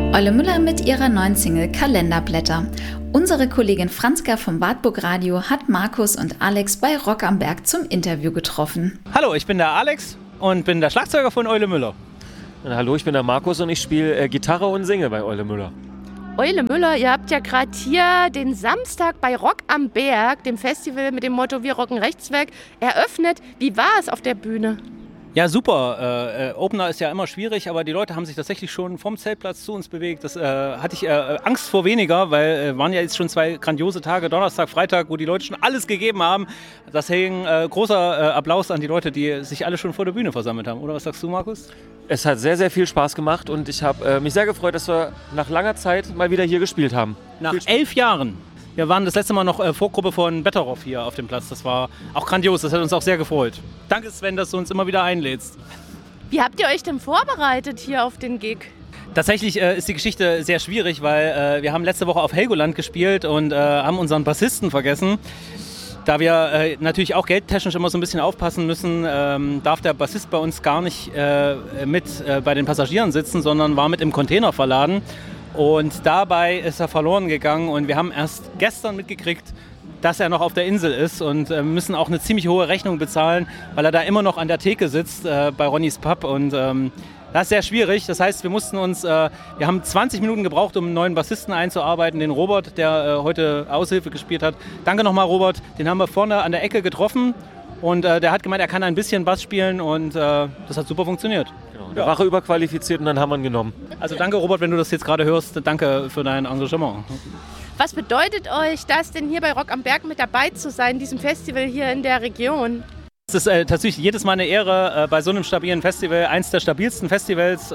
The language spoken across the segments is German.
Eule Müller mit ihrer neuen Single Kalenderblätter. Unsere Kollegin Franziska vom Wartburg Radio hat Markus und Alex bei Rock am Berg zum Interview getroffen. Hallo, ich bin der Alex und bin der Schlagzeuger von Eule Müller. Und hallo, ich bin der Markus und ich spiele Gitarre und singe bei Eule Müller. Eule Müller, ihr habt ja gerade hier den Samstag bei Rock am Berg, dem Festival mit dem Motto Wir rocken rechts weg, eröffnet. Wie war es auf der Bühne? Ja, super. Opener ist ja immer schwierig, aber die Leute haben sich tatsächlich schon vom Zeltplatz zu uns bewegt. Das hatte ich Angst vor weniger, weil waren ja jetzt schon 2 grandiose Tage, Donnerstag, Freitag, wo die Leute schon alles gegeben haben. Deswegen großer Applaus an die Leute, die sich alle schon vor der Bühne versammelt haben. Oder was sagst du, Markus? Es hat sehr, sehr viel Spaß gemacht und ich habe mich sehr gefreut, dass wir nach langer Zeit mal wieder hier gespielt haben. Nach 11 Jahren. Wir waren das letzte Mal noch Vorgruppe von Betteroff hier auf dem Platz. Das war auch grandios, das hat uns auch sehr gefreut. Danke Sven, dass du uns immer wieder einlädst. Wie habt ihr euch denn vorbereitet hier auf den Gig? Tatsächlich ist die Geschichte sehr schwierig, weil wir haben letzte Woche auf Helgoland gespielt und haben unseren Bassisten vergessen. Da wir natürlich auch geldtechnisch immer so ein bisschen aufpassen müssen, darf der Bassist bei uns gar nicht mit bei den Passagieren sitzen, sondern war mit im Container verladen. Und dabei ist er verloren gegangen und wir haben erst gestern mitgekriegt, dass er noch auf der Insel ist und müssen auch eine ziemlich hohe Rechnung bezahlen, weil er da immer noch an der Theke sitzt bei Ronnys Pub und das ist sehr schwierig. Das heißt, wir haben 20 Minuten gebraucht, um einen neuen Bassisten einzuarbeiten, den Robert, der heute Aushilfe gespielt hat. Danke nochmal, Robert. Den haben wir vorne an der Ecke getroffen und der hat gemeint, er kann ein bisschen Bass spielen und das hat super funktioniert. Der war überqualifiziert und dann haben wir ihn genommen. Also danke Robert, wenn du das jetzt gerade hörst, danke für dein Engagement. Was bedeutet euch das denn hier bei Rock am Berg mit dabei zu sein, diesem Festival hier in der Region? Es ist tatsächlich jedes Mal eine Ehre, bei so einem stabilen Festival, eins der stabilsten Festivals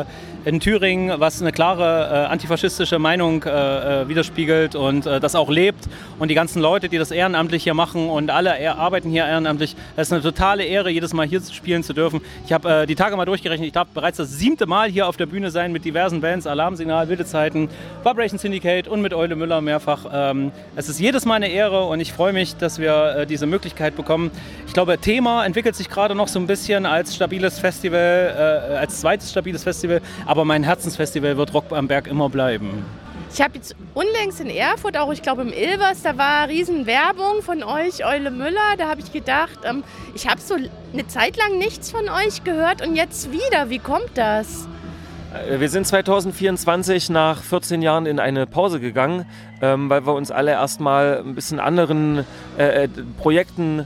in Thüringen, was eine klare antifaschistische Meinung widerspiegelt und das auch lebt. Und die ganzen Leute, die das ehrenamtlich hier machen und alle arbeiten hier ehrenamtlich, das ist eine totale Ehre, jedes Mal hier spielen zu dürfen. Ich habe die Tage mal durchgerechnet, ich darf bereits das 7. Mal hier auf der Bühne sein mit diversen Bands, Alarmsignal, Wilde Zeiten, Vibration Syndicate und mit Eule Müller mehrfach. Es ist jedes Mal eine Ehre und ich freue mich, dass wir diese Möglichkeit bekommen. Ich glaube, Thema entwickelt sich gerade noch so ein bisschen als stabiles Festival, als zweites stabiles Festival, aber mein Herzensfestival wird Rock am Berg immer bleiben. Ich habe jetzt unlängst in Erfurt, auch ich glaube im Ilvers, da war riesen Werbung von euch, Eule Müller. Da habe ich gedacht, ich habe so eine Zeit lang nichts von euch gehört und jetzt wieder. Wie kommt das? Wir sind 2024 nach 14 Jahren in eine Pause gegangen, weil wir uns alle erstmal ein bisschen anderen Projekten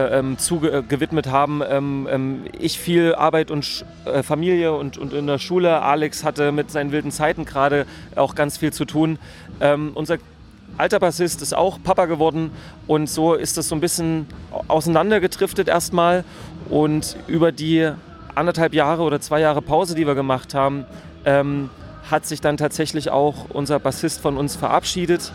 gewidmet haben. Ich viel Arbeit und Familie und in der Schule. Alex hatte mit seinen wilden Zeiten gerade auch ganz viel zu tun. Unser alter Bassist ist auch Papa geworden und so ist es so ein bisschen auseinandergedriftet erstmal. Und über die 1,5 Jahre oder 2 Jahre Pause, die wir gemacht haben, hat sich dann tatsächlich auch unser Bassist von uns verabschiedet.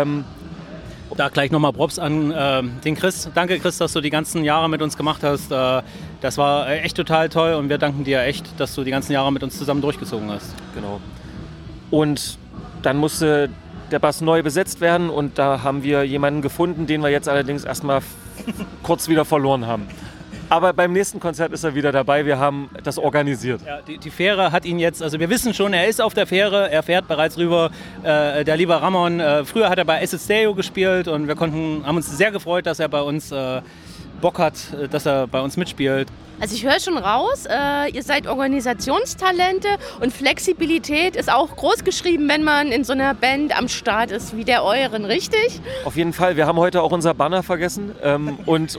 Da gleich nochmal Props an den Chris. Danke Chris, dass du die ganzen Jahre mit uns gemacht hast. Das war echt total toll und wir danken dir echt, dass du die ganzen Jahre mit uns zusammen durchgezogen hast. Genau. Und dann musste der Bass neu besetzt werden und da haben wir jemanden gefunden, den wir jetzt allerdings erstmal kurz wieder verloren haben. Aber beim nächsten Konzert ist er wieder dabei, wir haben das organisiert. Ja, die Fähre hat ihn jetzt, also wir wissen schon, er ist auf der Fähre, er fährt bereits rüber. Der liebe Ramon, früher hat er bei Acid Stereo gespielt und wir haben uns sehr gefreut, dass er bei uns Bock hat, dass er bei uns mitspielt. Also ich höre schon raus, ihr seid Organisationstalente und Flexibilität ist auch groß geschrieben, wenn man in so einer Band am Start ist wie der euren, richtig? Auf jeden Fall, wir haben heute auch unser Banner vergessen und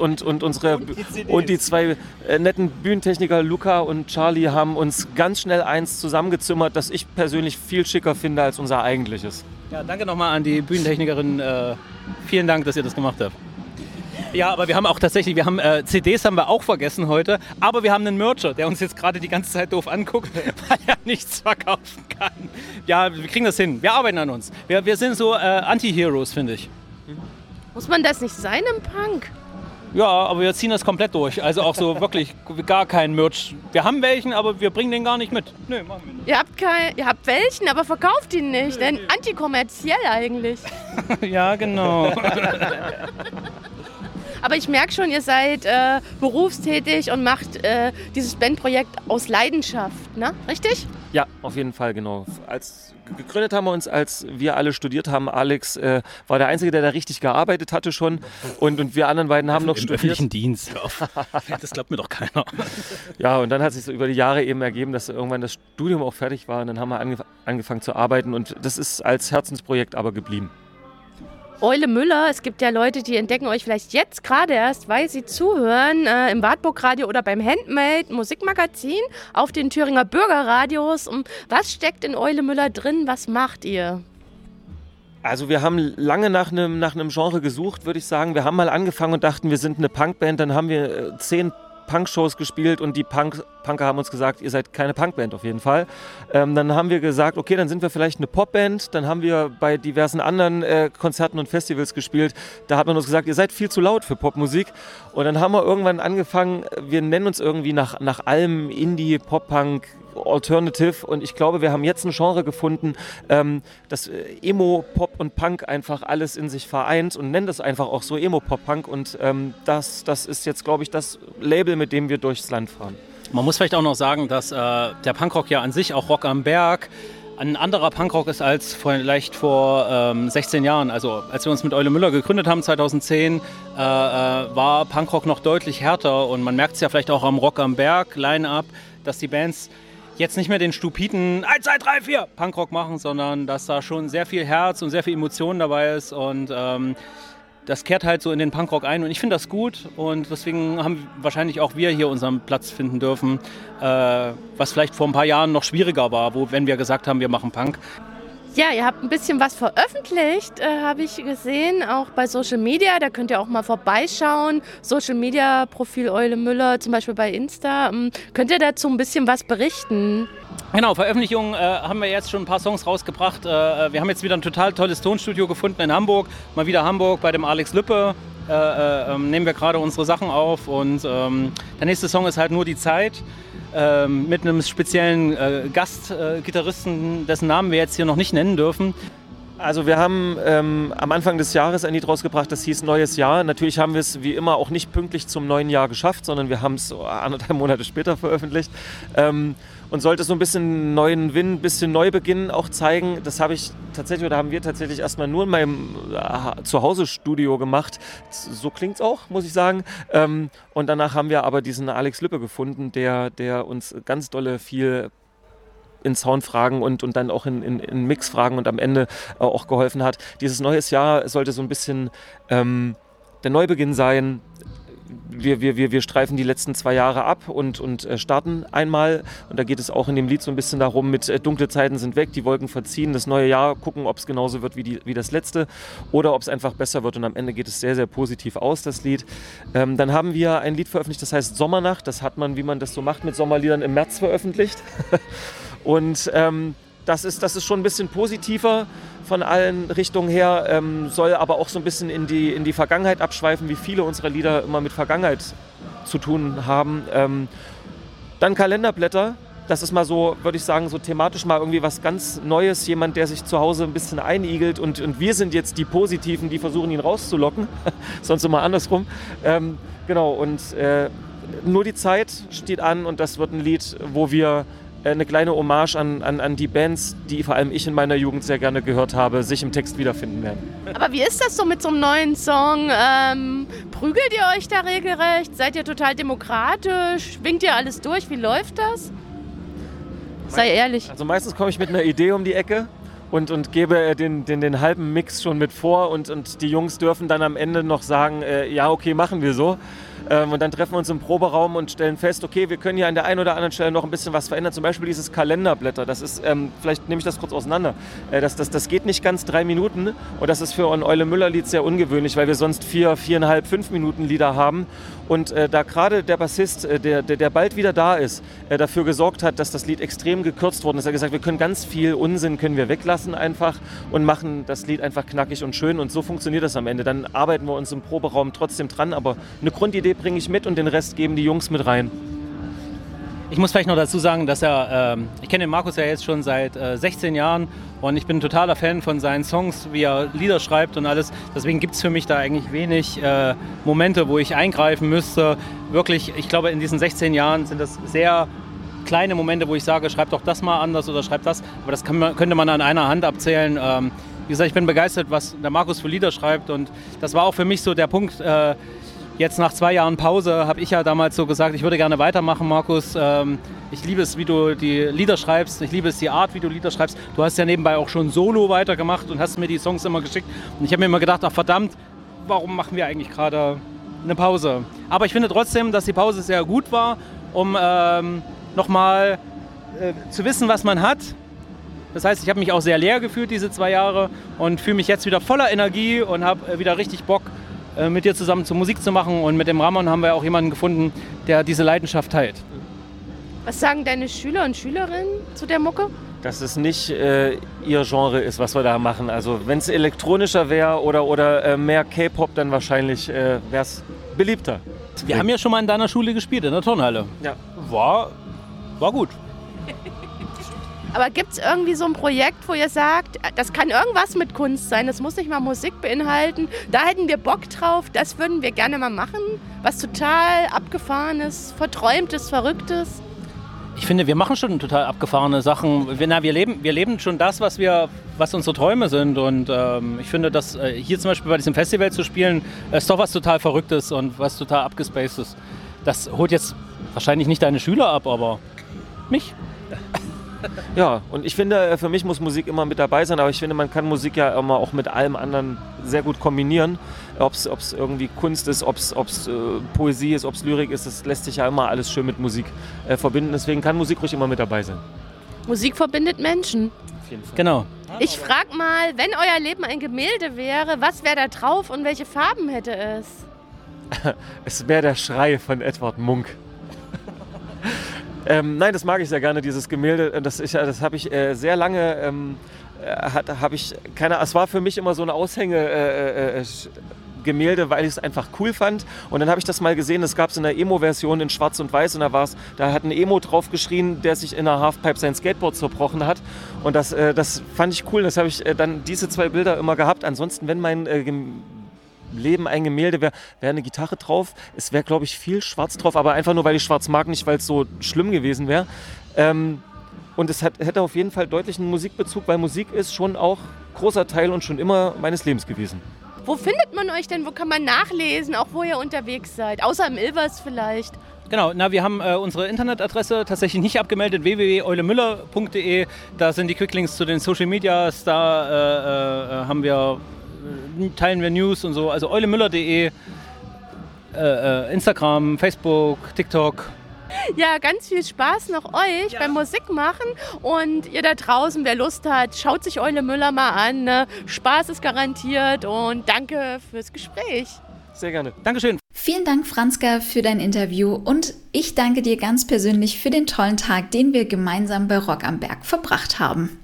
die 2 netten Bühnentechniker Luca und Charlie haben uns ganz schnell eins zusammengezimmert, das ich persönlich viel schicker finde als unser eigentliches. Ja, danke nochmal an die Bühnentechnikerin, vielen Dank, dass ihr das gemacht habt. Ja, aber wir haben auch tatsächlich, CDs haben wir auch vergessen heute, aber wir haben einen Mercher, der uns jetzt gerade die ganze Zeit doof anguckt, weil er nichts verkaufen kann. Ja, wir kriegen das hin, wir arbeiten an uns. Wir sind so Anti-Heroes, finde ich. Muss man das nicht sein im Punk? Ja, aber wir ziehen das komplett durch, also auch so wirklich gar keinen Merch. Wir haben welchen, aber wir bringen den gar nicht mit. Nee, machen wir nicht. Ihr habt welchen, aber verkauft ihn nicht, denn antikommerziell eigentlich. Ja, genau. Aber ich merke schon, ihr seid berufstätig und macht dieses Bandprojekt aus Leidenschaft, ne? Richtig? Ja, auf jeden Fall, genau. Gegründet haben wir uns, als wir alle studiert haben. Alex war der Einzige, der da richtig gearbeitet hatte schon. Und wir anderen beiden haben noch studiert. Im öffentlichen Dienst. Das glaubt mir doch keiner. Ja, und dann hat sich so über die Jahre eben ergeben, dass irgendwann das Studium auch fertig war. Und dann haben wir angefangen zu arbeiten. Und das ist als Herzensprojekt aber geblieben. Eule Müller, es gibt ja Leute, die entdecken euch vielleicht jetzt gerade erst, weil sie zuhören, im Wartburg-Radio oder beim Handmade Musikmagazin auf den Thüringer Bürgerradios. Was steckt in Eule Müller drin? Was macht ihr? Also wir haben lange nach einem Genre gesucht, würde ich sagen. Wir haben mal angefangen und dachten, wir sind eine Punkband. Dann haben wir 10 Punkshows gespielt und die Punker haben uns gesagt, ihr seid keine Punkband auf jeden Fall. Dann haben wir gesagt, okay, dann sind wir vielleicht eine Popband. Dann haben wir bei diversen anderen Konzerten und Festivals gespielt. Da hat man uns gesagt, ihr seid viel zu laut für Popmusik. Und dann haben wir irgendwann angefangen, wir nennen uns irgendwie nach allem Indie, Pop-Punk, Alternative, und ich glaube, wir haben jetzt ein Genre gefunden, das Emo, Pop und Punk einfach alles in sich vereint und nennen das einfach auch so Emo, Pop, Punk, und das ist jetzt, glaube ich, das Label, mit dem wir durchs Land fahren. Man muss vielleicht auch noch sagen, dass der Punkrock ja an sich, auch Rock am Berg, ein anderer Punkrock ist als vielleicht vor 16 Jahren. Also als wir uns mit Eule Müller gegründet haben, 2010, war Punkrock noch deutlich härter, und man merkt es ja vielleicht auch am Rock am Berg Line-Up, dass die Bands jetzt nicht mehr den stupiden 1, 2, 3, 4 Punkrock machen, sondern dass da schon sehr viel Herz und sehr viel Emotion dabei ist, und das kehrt halt so in den Punkrock ein, und ich finde das gut, und deswegen haben wahrscheinlich auch wir hier unseren Platz finden dürfen, was vielleicht vor ein paar Jahren noch schwieriger war, wenn wir gesagt haben, wir machen Punk. Ja, ihr habt ein bisschen was veröffentlicht, habe ich gesehen, auch bei Social Media. Da könnt ihr auch mal vorbeischauen. Social Media Profil Eule Müller, zum Beispiel bei Insta. Könnt ihr dazu ein bisschen was berichten? Genau, Veröffentlichungen haben wir jetzt schon ein paar Songs rausgebracht. Wir haben jetzt wieder ein total tolles Tonstudio gefunden in Hamburg. Mal wieder Hamburg bei dem Alex Lüppe. Nehmen wir gerade unsere Sachen auf, und der nächste Song ist halt Nur die Zeit. Mit einem speziellen Gastgitarristen, dessen Namen wir jetzt hier noch nicht nennen dürfen. Also wir haben am Anfang des Jahres ein Lied rausgebracht, das hieß Neues Jahr. Natürlich haben wir es wie immer auch nicht pünktlich zum neuen Jahr geschafft, sondern wir haben es so 1,5 Monate später veröffentlicht. Und sollte so ein bisschen neuen Wind, ein bisschen Neubeginn auch zeigen. Das haben wir tatsächlich erstmal nur in meinem Zuhause-Studio gemacht. So klingt es auch, muss ich sagen. Und danach haben wir aber diesen Alex Lüppe gefunden, der uns ganz dolle viel in Soundfragen und dann auch in Mixfragen und am Ende auch geholfen hat. Dieses neues Jahr sollte so ein bisschen der Neubeginn sein. Wir streifen die letzten 2 Jahre ab und starten einmal. Und da geht es auch in dem Lied so ein bisschen darum, mit dunkle Zeiten sind weg, die Wolken verziehen, das neue Jahr, gucken, ob es genauso wird wie das letzte oder ob es einfach besser wird. Und am Ende geht es sehr, sehr positiv aus, das Lied. Dann haben wir ein Lied veröffentlicht, das heißt Sommernacht. Das hat man, wie man das so macht mit Sommerliedern, im März veröffentlicht. Und das ist schon ein bisschen positiver von allen Richtungen her, soll aber auch so ein bisschen in die Vergangenheit abschweifen, wie viele unserer Lieder immer mit Vergangenheit zu tun haben. Dann Kalenderblätter, das ist mal so, würde ich sagen, so thematisch mal irgendwie was ganz Neues, jemand, der sich zu Hause ein bisschen einigelt, und wir sind jetzt die Positiven, die versuchen, ihn rauszulocken, sonst immer andersrum. Genau, und Nur die Zeit steht an, und das wird ein Lied, wo wir eine kleine Hommage an die Bands, die vor allem ich in meiner Jugend sehr gerne gehört habe, sich im Text wiederfinden werden. Aber wie ist das so mit so einem neuen Song? Prügelt ihr euch da regelrecht? Seid ihr total demokratisch? Schwingt ihr alles durch? Wie läuft das? Sei ehrlich. Also meistens komme ich mit einer Idee um die Ecke und gebe den halben Mix schon mit vor, und die Jungs dürfen dann am Ende noch sagen, ja, okay, machen wir so. Und dann treffen wir uns im Proberaum und stellen fest, okay, wir können hier an der einen oder anderen Stelle noch ein bisschen was verändern. Zum Beispiel dieses Kalenderblätter, das ist, vielleicht nehme ich das kurz auseinander, das geht nicht ganz 3 Minuten, und das ist für ein Eule Müller Lied sehr ungewöhnlich, weil wir sonst 4,5, 5 Minuten Lieder haben. Und da gerade der Bassist, der bald wieder da ist, dafür gesorgt hat, dass das Lied extrem gekürzt worden ist. Er hat gesagt, wir können ganz viel Unsinn können wir weglassen einfach und machen das Lied einfach knackig und schön, und so funktioniert das am Ende. Dann arbeiten wir uns im Proberaum trotzdem dran, aber eine Grundidee bringe ich mit und den Rest geben die Jungs mit rein. Ich muss vielleicht noch dazu sagen, dass ich kenne den Markus ja jetzt schon seit 16 Jahren, und ich bin ein totaler Fan von seinen Songs, wie er Lieder schreibt und alles. Deswegen gibt es für mich da eigentlich wenig Momente, wo ich eingreifen müsste. Wirklich, ich glaube, in diesen 16 Jahren sind das sehr kleine Momente, wo ich sage, schreib doch das mal anders oder schreib das. Aber das könnte man an einer Hand abzählen. Wie gesagt, ich bin begeistert, was der Markus für Lieder schreibt. Und das war auch für mich so der Punkt. Jetzt nach 2 Jahren Pause habe ich ja damals so gesagt, ich würde gerne weitermachen, Markus. Ich liebe es, wie du die Lieder schreibst. Ich liebe es, die Art, wie du Lieder schreibst. Du hast ja nebenbei auch schon Solo weitergemacht und hast mir die Songs immer geschickt. Und ich habe mir immer gedacht, ach verdammt, warum machen wir eigentlich gerade eine Pause? Aber ich finde trotzdem, dass die Pause sehr gut war, um nochmal zu wissen, was man hat. Das heißt, ich habe mich auch sehr leer gefühlt diese 2 Jahre und fühle mich jetzt wieder voller Energie und habe wieder richtig Bock, mit dir zusammen Musik zu machen. Und mit dem Ramon haben wir auch jemanden gefunden, der diese Leidenschaft teilt. Was sagen deine Schüler und Schülerinnen zu der Mucke? Dass es nicht ihr Genre ist, was wir da machen. Also wenn es elektronischer wäre oder mehr K-Pop, dann wahrscheinlich wäre es beliebter. Wir haben ja schon mal in deiner Schule gespielt, in der Turnhalle. Ja. War gut. Aber gibt es irgendwie so ein Projekt, wo ihr sagt, das kann irgendwas mit Kunst sein, das muss nicht mal Musik beinhalten, da hätten wir Bock drauf, das würden wir gerne mal machen? Was total Abgefahrenes, Verträumtes, Verrücktes? Ich finde, wir machen schon total abgefahrene Sachen. Wir leben schon das, was unsere Träume sind. Und ich finde, dass hier zum Beispiel bei diesem Festival zu spielen, ist doch was total Verrücktes und was total abgespacedes. Das holt jetzt wahrscheinlich nicht deine Schüler ab, aber mich. Ja, und ich finde, für mich muss Musik immer mit dabei sein, aber ich finde, man kann Musik ja immer auch mit allem anderen sehr gut kombinieren. Ob es irgendwie Kunst ist, ob es Poesie ist, ob es Lyrik ist, das lässt sich ja immer alles schön mit Musik verbinden. Deswegen kann Musik ruhig immer mit dabei sein. Musik verbindet Menschen. Auf jeden Fall. Genau. Ich frage mal, wenn euer Leben ein Gemälde wäre, was wäre da drauf und welche Farben hätte es? Es wäre der Schrei von Edvard Munch. Nein, das mag ich sehr gerne, dieses Gemälde. Das habe ich sehr lange, es war für mich immer so ein Gemälde, weil ich es einfach cool fand. Und dann habe ich das mal gesehen, das gab es in der Emo-Version in Schwarz und Weiß. Und da hat ein Emo drauf geschrien, der sich in einer Halfpipe sein Skateboard zerbrochen hat. Und das fand ich cool. Das habe ich dann diese 2 Bilder immer gehabt. Ansonsten, wenn mein Leben ein Gemälde wäre eine Gitarre drauf. Es wäre, glaube ich, viel Schwarz drauf, aber einfach nur, weil ich Schwarz mag, nicht weil es so schlimm gewesen wäre. Und es hätte auf jeden Fall deutlichen Musikbezug, weil Musik ist schon auch großer Teil und schon immer meines Lebens gewesen. Wo findet man euch denn? Wo kann man nachlesen, auch wo ihr unterwegs seid? Außer im Ilvers vielleicht. Genau, wir haben unsere Internetadresse tatsächlich nicht abgemeldet, www.eulemüller.de. Da sind die Quicklinks zu den Social Medias, da teilen wir News und so. Also eulemüller.de, Instagram, Facebook, TikTok. Ja, ganz viel Spaß noch euch beim Musikmachen und ihr da draußen, wer Lust hat, schaut sich Eule Müller mal an. Ne? Spaß ist garantiert und danke fürs Gespräch. Sehr gerne. Dankeschön. Vielen Dank, Franziska, für dein Interview und ich danke dir ganz persönlich für den tollen Tag, den wir gemeinsam bei Rock am Berg verbracht haben.